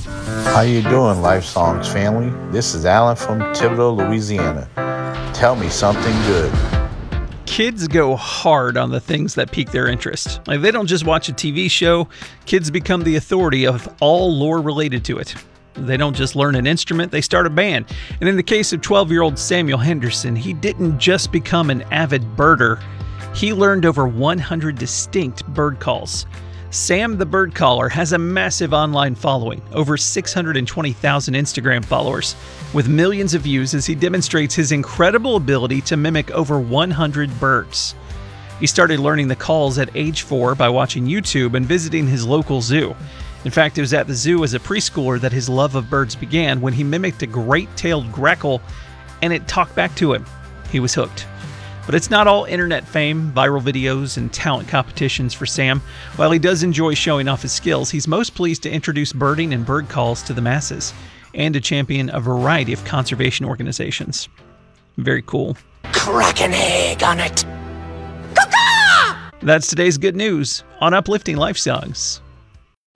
How you doing, Life Songs family? This is Alan from Thibodaux, Louisiana. Tell me something good. Kids go hard on the things that pique their interest. Like, they don't just watch a TV show, kids become the authority of all lore related to it. They don't just learn an instrument, they start a band. And in the case of 12-year-old Samuel Henderson, he didn't just become an avid birder, he learned over 100 distinct bird calls. Sam the Bird Caller has a massive online following, over 620,000 Instagram followers, with millions of views as he demonstrates his incredible ability to mimic over 100 birds. He started learning the calls at age 4 by watching YouTube and visiting his local zoo. In fact, it was at the zoo as a preschooler that his love of birds began when he mimicked a great-tailed grackle and it talked back to him. He was hooked. But it's not all internet fame, viral videos, and talent competitions for Sam. While he does enjoy showing off his skills, he's most pleased to introduce birding and bird calls to the masses and to champion a variety of conservation organizations. Very cool. Crack an egg on it. That's today's good news on Uplifting Life Songs.